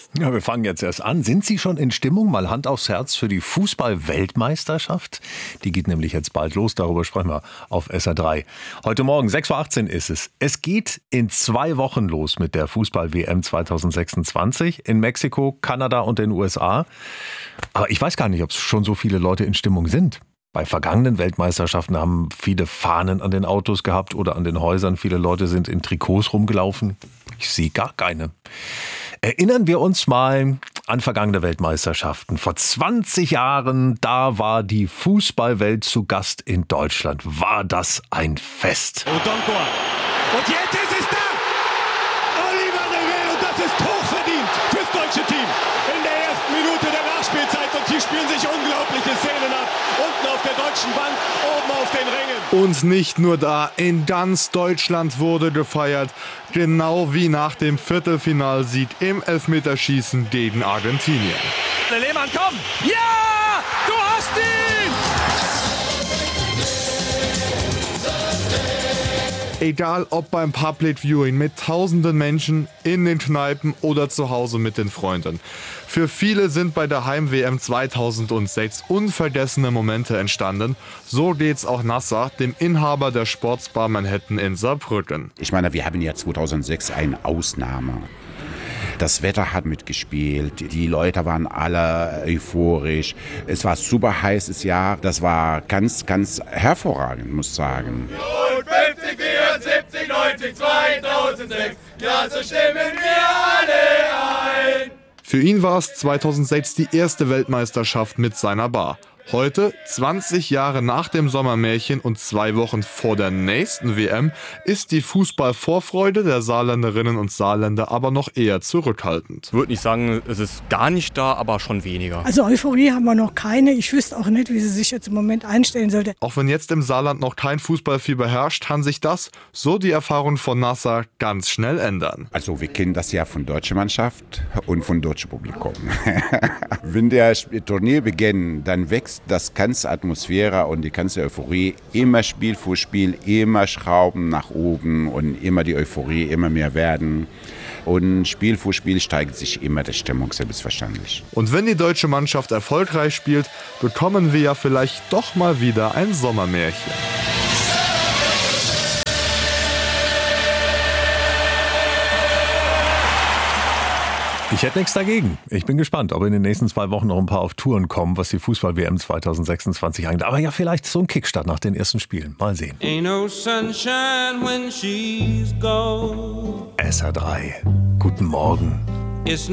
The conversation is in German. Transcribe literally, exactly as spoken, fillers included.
Ja, wir fangen jetzt erst an. Sind Sie schon in Stimmung? Mal Hand aufs Herz für die Fußball-Weltmeisterschaft. Die geht nämlich jetzt bald los. Darüber sprechen wir auf S R drei. Heute Morgen, sechs Uhr achtzehn ist es. Es geht in zwei Wochen los mit der Fußball-W M zwanzig sechsundzwanzig in Mexiko, Kanada und den U S A. Aber ich weiß gar nicht, ob es schon so viele Leute in Stimmung sind. Bei vergangenen Weltmeisterschaften haben viele Fahnen an den Autos gehabt oder an den Häusern. Viele Leute sind in Trikots rumgelaufen. Ich sehe gar keine. Erinnern wir uns mal an vergangene Weltmeisterschaften. Vor zwanzig Jahren, da war die Fußballwelt zu Gast in Deutschland. War das ein Fest. Und jetzt ist es da! Oliver Neville, und das ist hochverdient fürs deutsche Team. In der ersten Minute der Nachspielzeit, und hier spielen sich unglaubliche Szenen ab. Unten auf der deutschen Bank, oben auf den Rängen. Und nicht nur da, in ganz Deutschland wurde gefeiert, genau wie nach dem Viertelfinalsieg im Elfmeterschießen gegen Argentinien. Der Lehmann, komm! Ja! Du hast ihn! Egal ob beim Public Viewing mit tausenden Menschen, in den Kneipen oder zu Hause mit den Freunden. Für viele sind bei der Heim-W M zweitausendsechs unvergessene Momente entstanden. So geht's auch Nasser, dem Inhaber der Sportsbar Manhattan in Saarbrücken. Ich meine, wir haben ja zweitausendsechs eine Ausnahme. Das Wetter hat mitgespielt, die Leute waren alle euphorisch. Es war ein super heißes Jahr, das war ganz, ganz hervorragend, muss ich sagen. fünfzig, vierundsiebzig, neunzig, zweitausendsechs, ja, so stimmen wir alle ein. Für ihn war es zweitausendsechs die erste Weltmeisterschaft mit seiner Bar. Heute, zwanzig Jahre nach dem Sommermärchen und zwei Wochen vor der nächsten W M, ist die Fußballvorfreude der Saarländerinnen und Saarländer aber noch eher zurückhaltend. Ich würde nicht sagen, es ist gar nicht da, aber schon weniger. Also Euphorie haben wir noch keine. Ich wüsste auch nicht, wie sie sich jetzt im Moment einstellen sollte. Auch wenn jetzt im Saarland noch kein Fußballfieber herrscht, kann sich das, so die Erfahrung von Nasser, ganz schnell ändern. Also wir kennen das ja von deutscher Mannschaft und von deutschem Publikum. Wenn der Turnier beginnt, dann wächst das ganze Atmosphäre und die ganze Euphorie, immer Spiel für Spiel, immer Schrauben nach oben und immer die Euphorie immer mehr werden. Und Spiel für Spiel steigt sich immer die Stimmung, selbstverständlich. Und wenn die deutsche Mannschaft erfolgreich spielt, bekommen wir ja vielleicht doch mal wieder ein Sommermärchen. Ich hätte nichts dagegen. Ich bin gespannt, ob in den nächsten zwei Wochen noch ein paar auf Touren kommen, was die Fußball-W M zwanzig sechsundzwanzig angeht. Aber ja, vielleicht so ein Kickstart nach den ersten Spielen. Mal sehen. Ain't no sunshine when she's gone. S R drei. Guten Morgen. It's